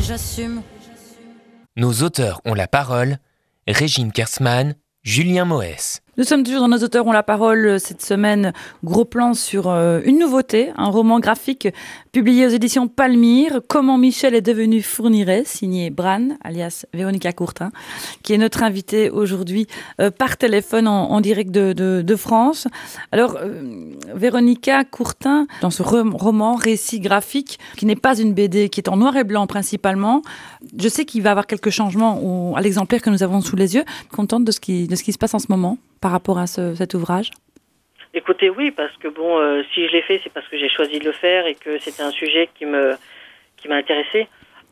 j'assume. Nos auteurs ont la parole, Régine Kersman, Julien Moès. Nous sommes toujours dans Nos auteurs ont la parole cette semaine. Gros plan sur une nouveauté, un roman graphique publié aux éditions Palmyre, Comment Michel est devenu Fourniret, signé Bran, alias Véronica Courtin, qui est notre invitée aujourd'hui par téléphone en direct de France. Alors, Véronica Courtin, dans ce roman, récit graphique, qui n'est pas une BD, qui est en noir et blanc principalement, je sais qu'il va y avoir quelques changements à l'exemplaire que nous avons sous les yeux. Contente de ce qui se passe en ce moment par rapport à cet ouvrage? Écoutez, oui, parce que si je l'ai fait, c'est parce que j'ai choisi de le faire et que c'était un sujet qui m'a intéressé.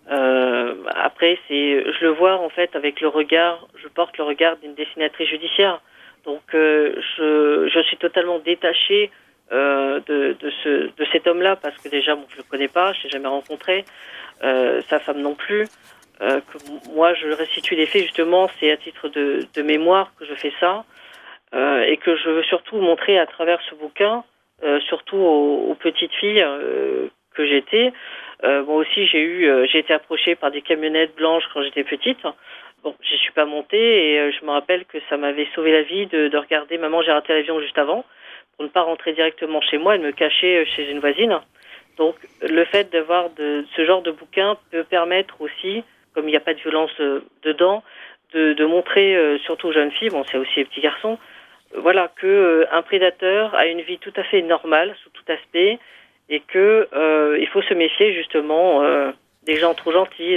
Après, je le vois en fait avec je porte le regard d'une dessinatrice judiciaire. Donc, je suis totalement détachée de cet homme-là, parce que déjà, je le connais pas, je l'ai jamais rencontré, sa femme non plus. Que moi, je restitue les faits, justement, c'est à titre de mémoire que je fais ça. Et que je veux surtout montrer à travers ce bouquin, surtout aux petites filles que j'étais. Moi aussi, j'ai été approchée par des camionnettes blanches quand j'étais petite. Bon, j'y suis pas montée et je me rappelle que ça m'avait sauvé la vie de regarder Maman, j'ai raté l'avion juste avant, pour ne pas rentrer directement chez moi et de me cacher chez une voisine. Donc, le fait d'avoir ce genre de bouquin peut permettre aussi, comme il n'y a pas de violence dedans, de montrer, surtout aux jeunes filles, c'est aussi les petits garçons, voilà, que un prédateur a une vie tout à fait normale sous tout aspect, et que il faut se méfier justement des gens trop gentils,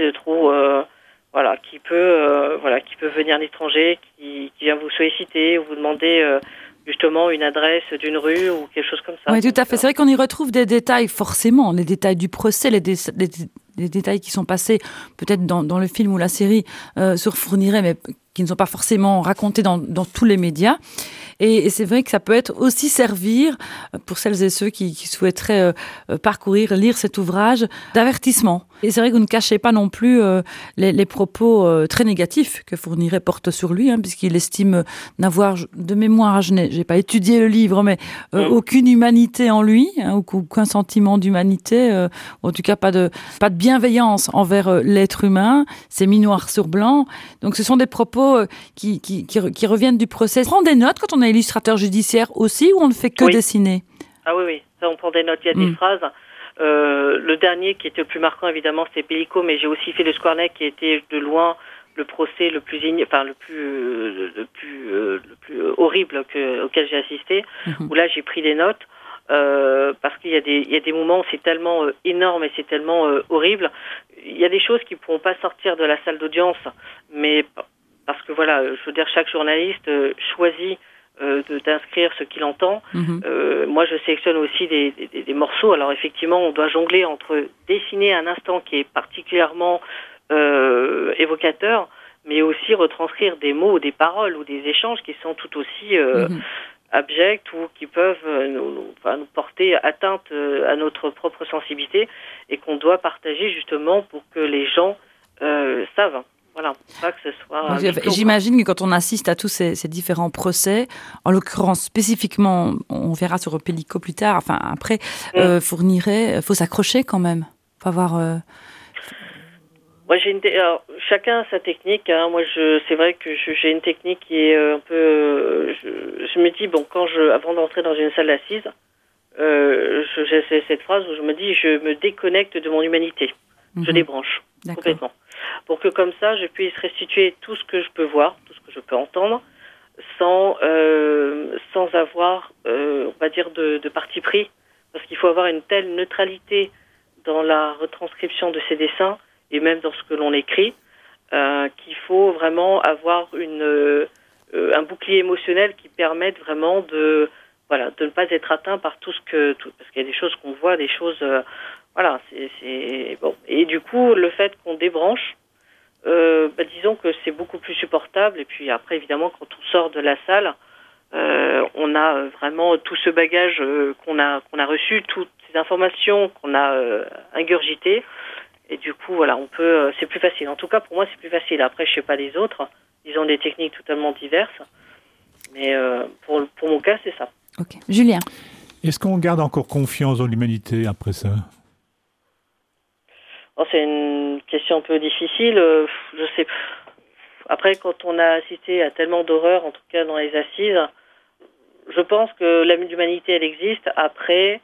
qui peut venir d'étranger, qui vient vous solliciter ou vous demander justement une adresse d'une rue ou quelque chose comme ça. Oui, tout à fait. C'est vrai qu'on y retrouve des détails, forcément, les détails du procès, les détails qui sont passés peut-être dans le film ou la série sur Fourniret, mais qui ne sont pas forcément racontés dans tous les médias. Et c'est vrai que ça peut être aussi servir, pour celles et ceux qui souhaiteraient lire cet ouvrage, d'avertissement. Et c'est vrai que vous ne cachez pas non plus les propos très négatifs que Fourniret porte sur lui, puisqu'il estime n'avoir, de mémoire, j'ai pas étudié le livre, mais aucune humanité en lui, aucun sentiment d'humanité, en tout cas pas de bienveillance envers l'être humain. C'est mis noir sur blanc. Donc ce sont des propos qui reviennent du procès. On prend des notes quand on est illustrateur judiciaire aussi, ou on ne fait que dessiner? Ah oui, ça on prend des notes, il y a des phrases. Le dernier qui était le plus marquant, évidemment, c'était Pellico, mais j'ai aussi fait le Squarneck, qui était de loin le procès le plus horrible auquel j'ai assisté, où là j'ai pris des notes, parce qu'il y a des moments où c'est tellement énorme et c'est tellement horrible. Il y a des choses qui ne pourront pas sortir de la salle d'audience, mais parce que voilà, je veux dire, chaque journaliste choisit d'inscrire ce qu'il entend. Moi, je sélectionne aussi des morceaux. Alors effectivement, on doit jongler entre dessiner un instant qui est particulièrement évocateur, mais aussi retranscrire des mots, des paroles ou des échanges qui sont tout aussi abjects ou qui peuvent nous porter atteinte à notre propre sensibilité, et qu'on doit partager justement pour que les gens savent. Voilà, pas que ce soit... J'imagine que quand on assiste à tous ces différents procès, en l'occurrence spécifiquement, on verra sur Pellico plus tard, après, Fourniret, il faut s'accrocher quand même. Il faut avoir... Moi, chacun a sa technique. Moi, c'est vrai que j'ai une technique qui est un peu... je me dis, avant d'entrer dans une salle d'assises, j'ai cette phrase où je me dis, je me déconnecte de mon humanité. Je débranche complètement. Pour que comme ça, je puisse restituer tout ce que je peux voir, tout ce que je peux entendre, sans avoir, on va dire, de parti pris. Parce qu'il faut avoir une telle neutralité dans la retranscription de ces dessins, et même dans ce que l'on écrit, qu'il faut vraiment avoir un bouclier émotionnel qui permette vraiment de ne pas être atteint par parce qu'il y a des choses qu'on voit, des choses... c'est bon. Et du coup, le fait qu'on débranche, disons que c'est beaucoup plus supportable. Et puis après, évidemment, quand on sort de la salle, on a vraiment tout ce bagage qu'on a reçu, toutes ces informations qu'on a ingurgitées. Et du coup, c'est plus facile. En tout cas, pour moi, c'est plus facile. Après, je sais pas les autres. Ils ont des techniques totalement diverses. Mais pour mon cas, c'est ça. Ok. Julien. Est-ce qu'on garde encore confiance en l'humanité après ça? C'est une question un peu difficile. Je sais. Après, quand on a assisté à tellement d'horreurs, en tout cas dans les assises, je pense que l'humanité, elle existe. Après,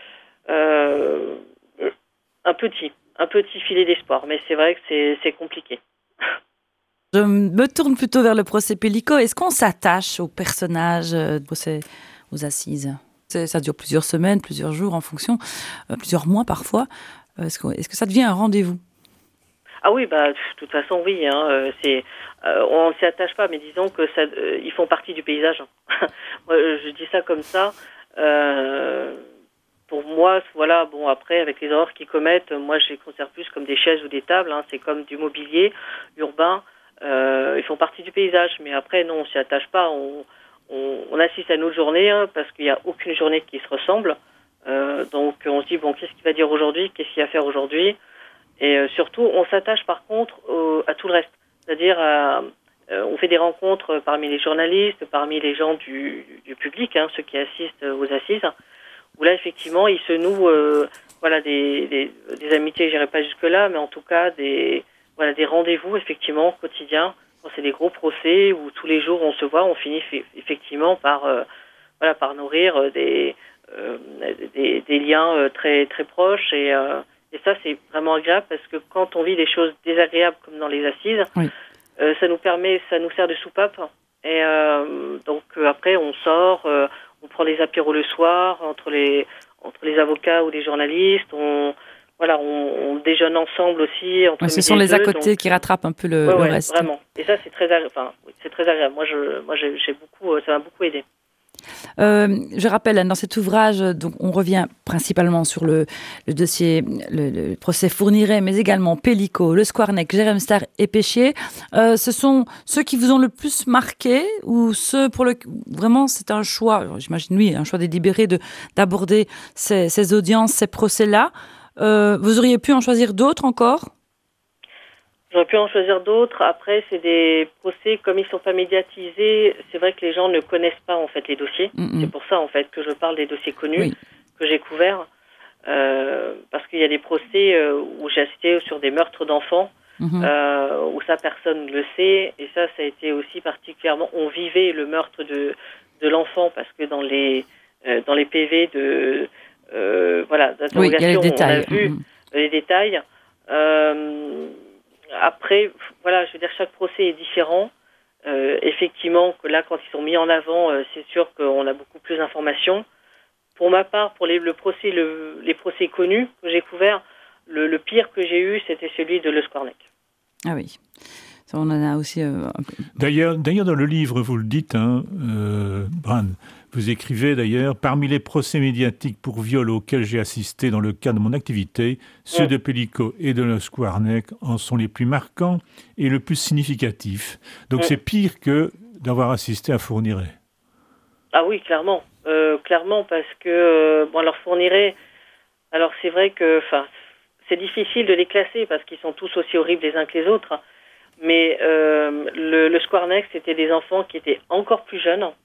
un petit filet d'espoir. Mais c'est vrai que c'est compliqué. Je me tourne plutôt vers le procès Pellico. Est-ce qu'on s'attache aux personnages du procès aux assises ? Ça dure plusieurs semaines, plusieurs jours en fonction, plusieurs mois parfois. Est-ce que ça devient un rendez-vous ? Ah oui, de toute façon, oui. On ne s'y attache pas, mais disons que ils font partie du paysage. Moi, je dis ça comme ça. Pour moi, voilà, bon, après, avec les horreurs qu'ils commettent, moi, je les considère plus comme des chaises ou des tables. C'est comme du mobilier urbain. Ils font partie du paysage, mais après, non, on s'y attache pas. On assiste à une autre journée, parce qu'il n'y a aucune journée qui se ressemble. Donc, on se dit, bon, qu'est-ce qu'il va dire aujourd'hui ? Qu'est-ce qu'il va faire aujourd'hui ? Et surtout, on s'attache par contre à tout le reste. C'est-à-dire, on fait des rencontres parmi les journalistes, parmi les gens du public, ceux qui assistent aux assises, où là, effectivement, il se noue des amitiés, je n'irai pas jusque-là, mais en tout cas, des rendez-vous, effectivement, quotidiens. Quand c'est des gros procès où tous les jours on se voit, on finit effectivement par nourrir des liens très, très proches. Et ça, c'est vraiment agréable parce que quand on vit des choses désagréables comme dans les assises, oui. Ça nous sert de soupape. Et donc après, on sort, on prend des apéros le soir entre les avocats ou les journalistes. On déjeune ensemble aussi. Ce sont les à côté qui rattrapent un peu le reste. Vraiment. Et ça, c'est très agréable. C'est très agréable. Moi, j'ai beaucoup, ça m'a beaucoup aidé. Je rappelle, dans cet ouvrage, donc, on revient principalement sur le dossier, le procès Fourniret, mais également Pellico, Le Squarneck, Jérém Star et Péchier. Ce sont ceux qui vous ont le plus marqué ou ceux pour vraiment c'est un choix, j'imagine oui, un choix délibéré d'aborder ces audiences, ces procès-là. Vous auriez pu en choisir d'autres encore ? J'aurais pu en choisir d'autres. Après, c'est des procès, comme ils sont pas médiatisés, c'est vrai que les gens ne connaissent pas en fait les dossiers. C'est pour ça en fait que je parle des dossiers connus que j'ai couverts, parce qu'il y a des procès où j'ai assisté sur des meurtres d'enfants, où ça personne ne le sait, et ça a été aussi particulièrement. On vivait le meurtre de l'enfant parce que dans les PV d'interrogation, il y a les détails. On a vu les détails. Après, je veux dire, chaque procès est différent. Effectivement, que là, quand ils sont mis en avant, c'est sûr qu'on a beaucoup plus d'informations. Pour ma part, pour les procès connus que j'ai couverts, le pire que j'ai eu, c'était celui de Le Squarneck. Ah oui, ça, on en a aussi... D'ailleurs, dans le livre, vous le dites, Bran, vous écrivez d'ailleurs, parmi les procès médiatiques pour viol auxquels j'ai assisté dans le cadre de mon activité, ceux de Pellico et de Le Squarneck en sont les plus marquants et le plus significatifs. Donc c'est pire que d'avoir assisté à Fourniret. Ah oui, clairement. Clairement, parce que, alors Fourniret, alors c'est vrai que c'est difficile de les classer parce qu'ils sont tous aussi horribles les uns que les autres. Mais le Squarneck, c'était des enfants qui étaient encore plus jeunes.